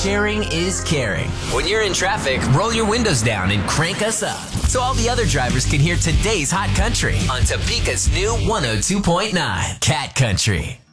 sharing is caring. When you're in traffic, roll your windows down and crank us up so all the other drivers can hear today's hot country on Topeka's new 102.9 Cat Country.